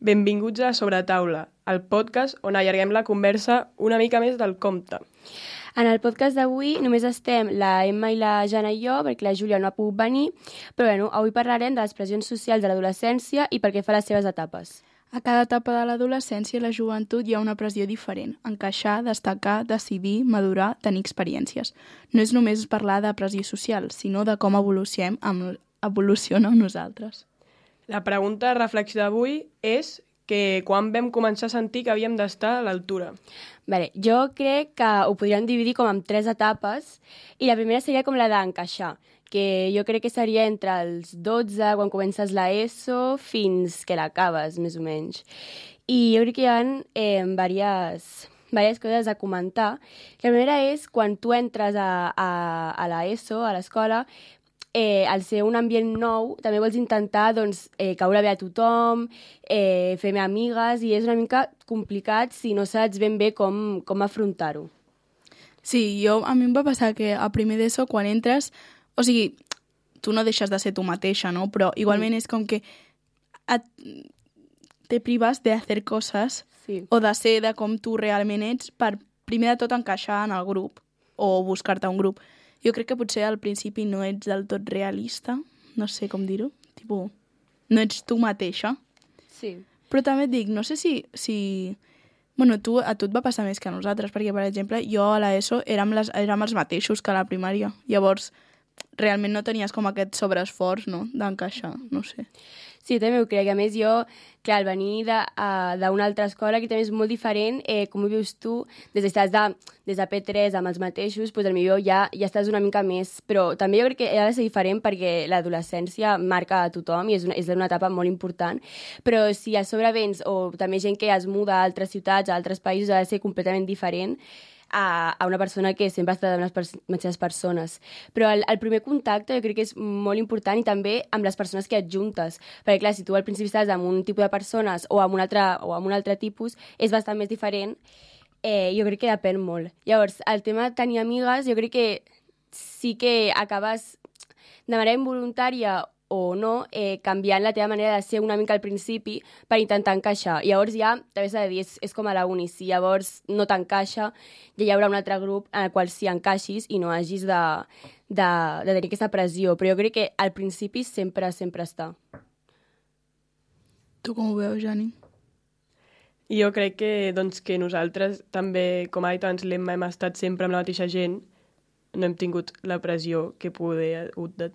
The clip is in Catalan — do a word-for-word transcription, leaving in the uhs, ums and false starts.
Benvinguts a Sobretaula, el podcast on allarguem la conversa una mica més del compte. En el podcast d'avui només estem la Emma i la Jana i jo, perquè la Júlia no ha pogut venir, però bueno, avui parlarem de les pressions socials de l'adolescència i per què fa les seves etapes. A cada etapa de l'adolescència i la joventut hi ha una pressió diferent. Encaixar, destacar, decidir, madurar, tenir experiències. No és només parlar de pressió social, sinó de com evolucionem amb, evoluciona amb nosaltres. La pregunta de reflexió d'avui és que quan vam començar a sentir que havíem d'estar a l'altura. Vale, jo crec que ho podríem dividir com en tres etapes i la primera seria com la d'encaixar, que jo crec que seria entre els dotze, quan comences la ESO, fins que l'acabes, més o menys. I jo crec que hi ha eh, diverses, diverses coses a comentar. La primera és quan tu entres a, a, a la ESO, a l'escola, Eh, al ser un ambient nou, també vols intentar doncs, eh, caure bé a tothom, eh, fer-me amigues, i és una mica complicat si no saps ben bé com, com afrontar-ho. Sí, jo, a mi em va passar que a primer d'ESO, quan entres, o sigui, tu no deixes de ser tu mateixa, no? Però igualment mm. és com que et, te prives de fer coses sí. o de ser de com tu realment ets per, primer de tot, encaixar en el grup o buscar-te un grup. Jo crec que potser al principi no ets del tot realista, no sé com dir-ho, tipo, no ets tu mateixa. Sí. Però també et dic, no sé si... si... Bueno, tu, a tu et va passar més que a nosaltres, perquè, per exemple, jo a l'ESO érem, les, érem els mateixos que a la primària. Llavors, realment no tenies com aquest sobreesforç, no?, d'encaixar, no sé. Sí, també ho crec. A més, jo, clar, al venir d'una altra escola, que també és molt diferent, eh, com ho vius tu, des que estàs de, des de P tres amb els mateixos, doncs potser ja, ja estàs una mica més. Però també jo crec que ha de ser diferent perquè l'adolescència marca a tothom i és una, és una etapa molt important. Però si a sobre vens, o també gent que es muda a altres ciutats, a altres països, ha de ser completament diferent a, a una persona que sempre ha estat amb les pers mateixes persones. Però el, el primer contacte jo crec que és molt important, i també amb les persones que et juntes. Perquè clar, si tu al principi estàs amb un tipus de persones o amb un altre, o amb un altre tipus, és bastant més diferent. Eh, jo crec que depèn molt. Llavors, el tema de tenir amigues, jo crec que sí que acabes de manera involuntària o no, eh, canviant la teva manera de ser una mica al principi per intentar encaixar. I llavors ja, també s'ha de dir, és, és com a la uni. Si llavors no t'encaixa, ja hi haurà un altre grup en el qual sí encaixis i no hagis de, de, de tenir aquesta pressió. Però jo crec que al principi sempre, sempre està. Tu com ho veus, Jani? I jo crec que, doncs, que nosaltres també, com ha dit abans l'Emma, hem estat sempre amb la mateixa gent, no hem tingut la pressió que poder hagut de